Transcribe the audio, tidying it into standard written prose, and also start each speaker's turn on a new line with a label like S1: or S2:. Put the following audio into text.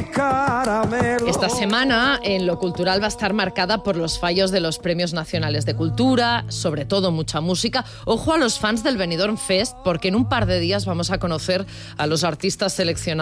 S1: caramelo.
S2: Esta semana en lo cultural va a estar marcada por los fallos de los Premios Nacionales de Cultura, sobre todo mucha música. Ojo a los fans del Benidorm Fest, porque en un par de días vamos a conocer a los artistas seleccionados